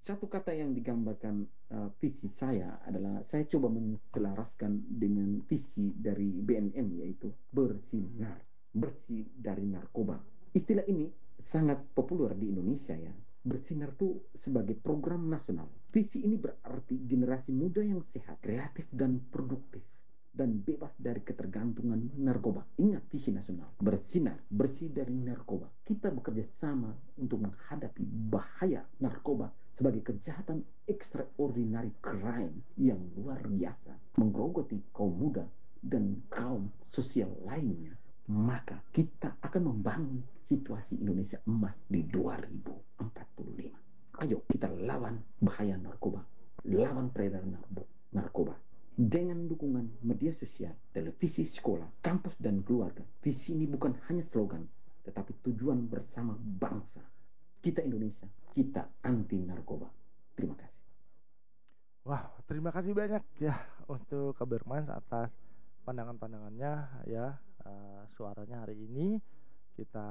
Satu kata yang digambarkan visi saya adalah saya coba menselaraskan dengan visi dari BNN, yaitu bersinar, bersih dari narkoba. Istilah ini sangat populer di Indonesia ya. Bersinar itu sebagai program nasional. Visi ini berarti generasi muda yang sehat, kreatif, dan produktif dan bebas dari ketergantungan narkoba. Ingat visi nasional, bersinar, bersih dari narkoba. Kita bekerja sama untuk menghadapi bahaya narkoba sebagai kejahatan extraordinary crime yang luar biasa, menggerogoti kaum muda dan kaum sosial lainnya. Maka kita akan membangun situasi Indonesia emas di 2045. Ayo kita lawan bahaya narkoba, lawan peredaran narkoba dengan dukungan media sosial, televisi, sekolah, kampus, dan keluarga. Visi ini bukan hanya slogan, tetapi tujuan bersama bangsa. Kita Indonesia, kita anti narkoba. Terima kasih. Wah, terima kasih banyak ya untuk Kak Berman atas pandangan-pandangannya ya. Suaranya hari ini kita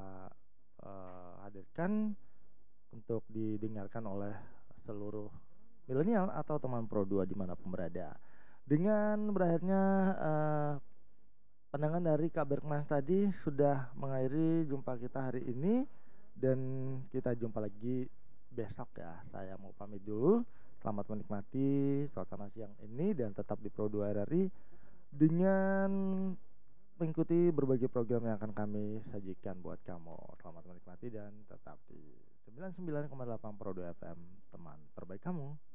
hadirkan untuk didengarkan oleh seluruh milenial atau teman Pro 2 dimanapun berada. Dengan berakhirnya pandangan dari Kak Berkman tadi sudah mengakhiri jumpa kita hari ini, dan kita jumpa lagi besok ya. Saya mau pamit dulu. Selamat menikmati suasana siang ini dan tetap di Pro 2 RRI dengan mengikuti berbagai program yang akan kami sajikan buat kamu. Selamat menikmati dan tetap di 99,8 Pro 2 FM, teman terbaik kamu.